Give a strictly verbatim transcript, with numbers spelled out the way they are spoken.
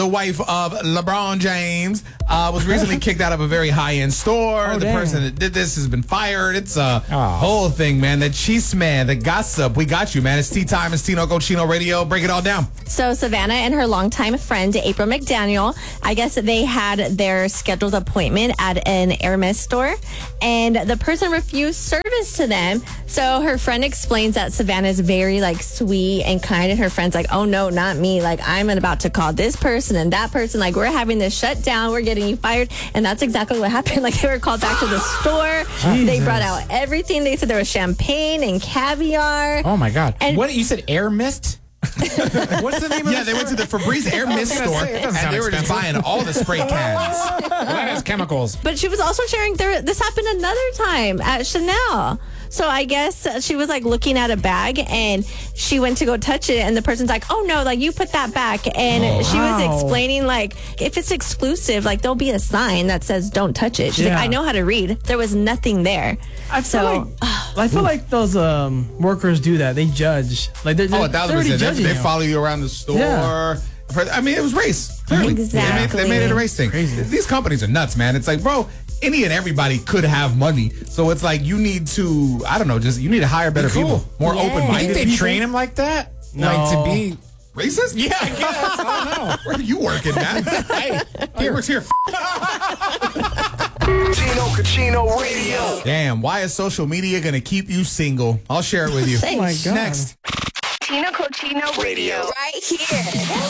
The wife of LeBron James uh, was recently kicked out of a very high-end store. Oh, the dang. person that did this has been fired. It's a Oh. whole thing, man. The cheese man, the gossip. We got you, man. It's tea time. It's Tino Cochino Radio. Break it all down. So Savannah and her longtime friend, April McDaniel, I guess they had their scheduled appointment at an Hermes store, and the person refused service to them. So her friend explains that Savannah is very, like, sweet and kind, and her friend's like, oh, no, not me. Like, I'm about to call this person and that person. Like, we're having this shut down. We're getting you fired. And that's exactly what happened. Like, they were called back to the store. They brought out everything. They said there was champagne and caviar. Oh, my God. And- what, you said air mist? What's the name of Yeah, the they went to the Febreze Air Mist gonna store, say, it doesn't and sound they were just expensive. buying all the spray cans. Well, that has chemicals. But she was also sharing there. This happened another time at Chanel. So I guess uh, she was like looking at a bag and she went to go touch it, and the person's like, "Oh no, like you put that back." And Oh, she was wow. explaining like if it's exclusive, like there'll be a sign that says "Don't touch it." She's Yeah. like, "I know how to read." There was nothing there. I feel So like I feel like those um, workers do that. They judge. Like they're, Oh, a they're thousand already percent. They, judging they you. follow you around the store. Yeah. For- I mean, it was race. Clearly. Exactly. They made, they made it a race thing. Crazy. These companies are nuts, man. It's like, bro, any and everybody could have money. So it's like you need to, I don't know, just you need to hire better Cool. people. More Yes. open-minded They people. train him like that? No. Like to be... Racist? Yeah, I guess. I don't know. Where are you working, man? Hey, He works here. Tino Cochino Radio. Damn, why is social media going to keep you single? I'll share it with you. Oh my God. Next. Tino Cochino Radio. Right here.